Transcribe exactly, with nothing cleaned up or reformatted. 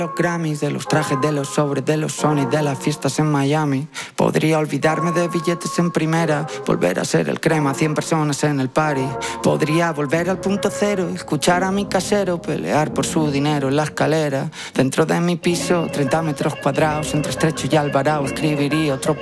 Los Grammys, de los trajes, de los sobres, de los Sony, de las fiestas en Miami. Podría olvidarme de billetes en primera, volver a ser el crema, cien personas en el party. Podría volver al punto cero, escuchar a mi casero pelear por su dinero en la escalera. Dentro de mi piso, treinta metros cuadrados, entre Estrecho y Alvarado, escribiría otro